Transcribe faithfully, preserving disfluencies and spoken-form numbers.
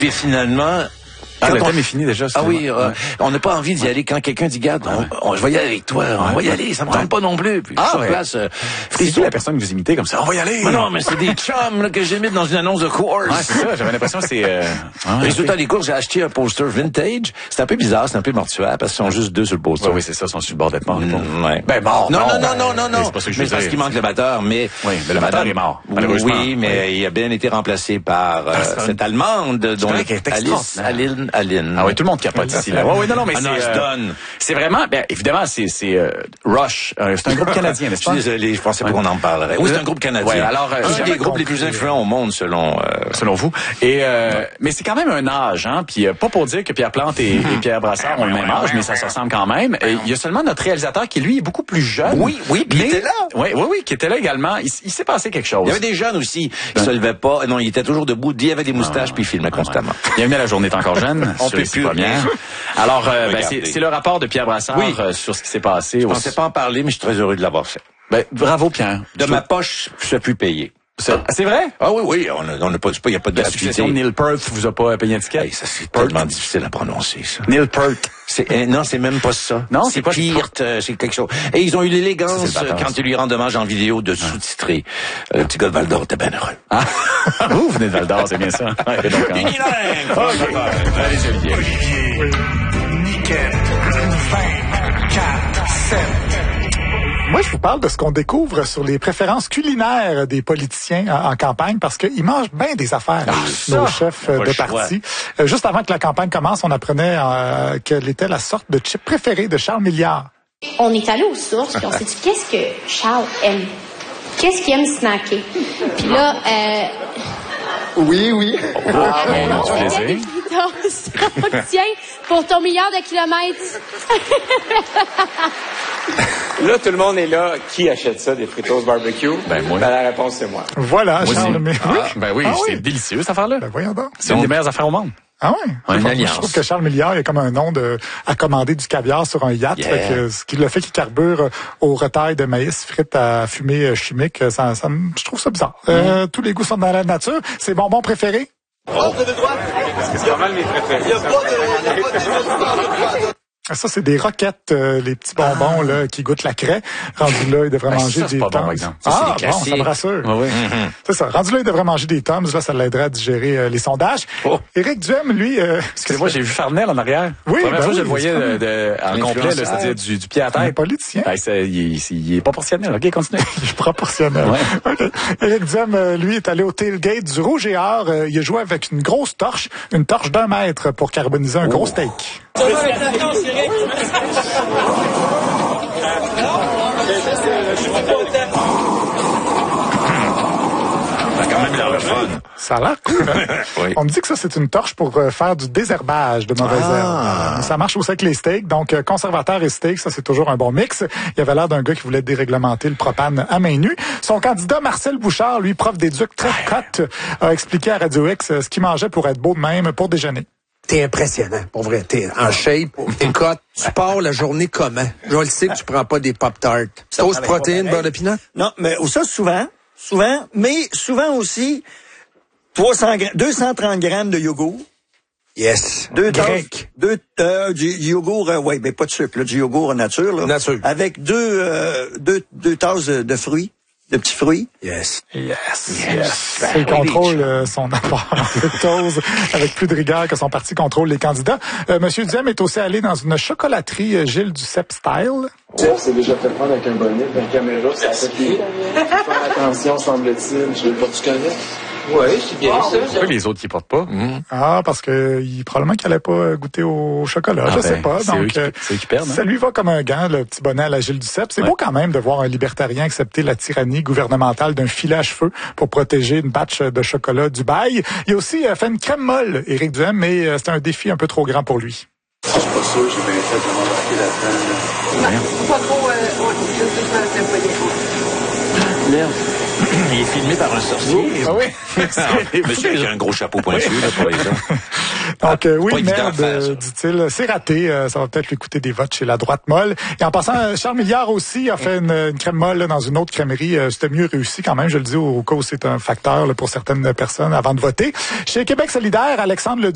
Puis finalement... Ah, le thème est fini déjà. Ah oui, euh, ouais. On n'a pas envie d'y aller quand quelqu'un dit, garde, on, on, je vais y aller avec toi, on va y aller, ça me tente pas non plus. Puis ah, sur ouais. place, euh, c'est qui la personne que vous imitez comme ça? On va y aller! Mais non, mais c'est des chums là, que j'imite dans une annonce de course. Ouais, c'est ça, j'avais l'impression que c'est... Euh... Ah, résultat des courses, j'ai acheté un poster vintage. C'est un peu bizarre, c'est un peu mortuaire, parce qu'ils sont juste deux sur le poster. Ouais, oui, c'est ça, ils sont sur le bord d'être morts. Mmh, ouais. Ben mort, non, non, non, ben, non, non, non, non. C'est pas ça que je mais veux parce dire. qu'il manque le batteur, mais... Oui, mais le batteur est mort, malheureusement. Oui, mais oui. il a bien été remplacé par euh, ah, cette Allemande, dont Alice, Aline, Aline. Ah oui, tout le monde capote ici, là. Oui, oui, non, non, mais ah, non, c'est... Euh, c'est vraiment... Ben, évidemment, c'est, c'est euh, Rush. Euh, c'est un groupe canadien, n'est-ce pas? Je suis désolé, je pensais pas qu'on en parlerait. Oui, c'est un groupe canadien. Ouais, alors, euh, un des groupes les plus influents au monde, selon... Euh, selon vous. Et euh, ouais. Mais c'est quand même un âge, hein. Puis euh, pas pour dire que Pierre Plante et, et Pierre Brassard ont le même âge, mais ça se ressemble quand même. Et il y a seulement notre réalisateur qui, lui, est beaucoup plus jeune. Oui, oui, puis il était là. Oui, oui, oui, qui était là également. Il, il s'est passé quelque chose. Il y avait des jeunes aussi qui ben. se levaient pas. Non, il était toujours debout. Il avait des moustaches, ah, puis il filmait ah, constamment. Ouais. Bienvenue à La Journée est encore jeune. On peut plus rien. Alors, euh, ben, c'est, c'est le rapport de Pierre Brassard oui. euh, sur ce qui s'est passé. Je au... pensais pas en parler, mais je suis très heureux de l'avoir fait. Ben, bravo, Pierre. De je ma poche, je suis payé. C'est, c'est vrai? Ah oui, oui, on a, on a pas, il y a pas de la succession de Neil Peart vous a pas payé un ticket? Hey, ça, c'est Peart. Tellement difficile à prononcer, ça. Neil Peart. C'est, euh, non, c'est même pas ça. Non, c'est, c'est pas Peart, euh, c'est quelque chose. Et ils ont eu l'élégance, ça, euh, quand ils lui rendent hommage en vidéo, de sous-titrer. Euh, le petit gars de Val d'Or était bien heureux. Ah. Vous venez de Val d'Or, c'est bien ça. Ouais, donc, hein. Unilingue! Allez, Olivier. Olivier. Niquette. vingt, quatre, sept. Moi, je vous parle de ce qu'on découvre sur les préférences culinaires des politiciens en, en campagne, parce qu'ils mangent bien des affaires, ah, nos ça, chefs de parti. Euh, juste avant que la campagne commence, on apprenait euh, quelle était la sorte de chip préférée de Charles Milliard. On est allé aux sources, puis on s'est dit, qu'est-ce que Charles aime? Qu'est-ce qu'il aime snacker? Puis là, euh... Oui, oui. Oh, ah, ouais, non, tu plaisir. Tiens, pour ton milliard de kilomètres. Là, tout le monde est là. Qui achète ça, des fritos barbecue? Ben, moi. Ben, la réponse, c'est moi. Voilà, moi Charles. Mais... Ah, oui. Ben oui, ah, c'est oui. délicieux, cette affaire-là. Ben, voyons donc. C'est une des meilleures affaires au monde. Ah oui? Ouais, une Moi, alliance. Je trouve que Charles Milliard, il a comme un nom de, à commander du caviar sur un yacht. Yeah. Fait que, ce qui le fait qu'il carbure au retail de maïs frites à fumée chimique, ça, ça, je trouve ça bizarre. Mm. Euh, tous les goûts sont dans la nature. C'est bonbon préféré? Oh, vous avez le droit? C'est pas mal mes préférés. Il y a pas de... Ça, c'est des roquettes, euh, les petits bonbons ah. là qui goûtent la craie. Rendu là, il devrait ben, manger ça, des pas Tums. bon, par exemple. Ça, ah, c'est bon, ça me rassure. Ah, oui. mm-hmm. C'est ça. Rendu là, il devrait manger des Tums. Là, ça l'aiderait à digérer euh, les sondages. Oh. Éric Duhem, lui... Euh, Excusez-moi, j'ai vu Farnell en arrière. Oui, la première ben fois oui, je le voyais de, de, en complet, là, c'est-à-dire du, du pied à terre. Un politicien. Ben, c'est, il, est, il est proportionnel. OK, continue. Il est proportionnel. Ouais. Okay. Éric Duhem, euh, lui, est allé au tailgate du Rouge et Or. Euh, il a joué avec une grosse torche, une torche d'un mètre pour carboniser un oh. gros steak. Ça a quand même l'air le fun. Ça a l'air cool, hein? Oui. On me dit que ça, c'est une torche pour euh, faire du désherbage de mauvaises ah. herbes. Ça marche aussi avec les steaks. Donc, euh, conservateur et steak, ça, c'est toujours un bon mix. Il avait l'air d'un gars qui voulait déréglementer le propane à main nue. Son candidat, Marcel Bouchard, lui, prof d'éduc très cote, a expliqué à Radio X ce qu'il mangeait pour être beau de même pour déjeuner. T'es impressionnant, pour vrai. T'es en shape. Écoute, tu pars la journée comment? Je le sais que tu prends pas des Pop-Tarts. Toast, protéines, beurre de pinot? Non, mais ça, souvent, souvent, mais souvent aussi, trois cents, deux cent trente grammes de yogourt. Yes. Deux Grec. tasses, deux, euh, du, du yogourt, euh, ouais, mais pas de sucre, là, du yogourt nature, là. Nature. Avec deux, euh, deux, deux tasses de fruits. De petits fruits. Yes. Yes. Yes. yes. Il contrôle euh, son apport en fructose avec plus de rigueur que son parti contrôle les candidats. Euh, Monsieur Duhem est aussi allé dans une chocolaterie euh, Gilles Duceppe style. Jeff s'est déjà fait prendre avec un bonnet, une caméra, ça fait qu'il faut faire attention, semble-t-il. Je veux pas tu connais. Oui, c'est bien ça. Pourquoi les autres qui portent pas? Mmh. Ah, parce que il, probablement qu'il allait pas goûter au chocolat. Ah je ben, sais pas. C'est donc, eux qui, euh, c'est eux qui perdent. Ça hein? lui va comme un gant, le petit bonnet à la Gilles Duceppe. C'est ouais. beau quand même de voir un libertarien accepter la tyrannie gouvernementale d'un filet à cheveux pour protéger une batch de chocolat Dubaï. Il a aussi euh, fait une crème molle, Éric Duhem, mais euh, c'était un défi un peu trop grand pour lui. Je suis pas sûr, j'ai bien fait de m'embarquer là-dedans. Là. Faut pas trop, euh, on Merde. Il est filmé par un sorcier. Ah oui. Monsieur avec un gros chapeau pointu, là, pour les gens. Donc, euh, oui, merde, faire, dit-il. C'est raté. Euh, ça va peut-être lui coûter des votes chez la droite molle. Et en passant, Charles Milliard aussi a fait une, une crème molle là, dans une autre crèmerie. Euh, c'était mieux réussi quand même. Je le dis au cas où c'est un facteur là, pour certaines personnes avant de voter. Chez Québec solidaire, Alexandre Le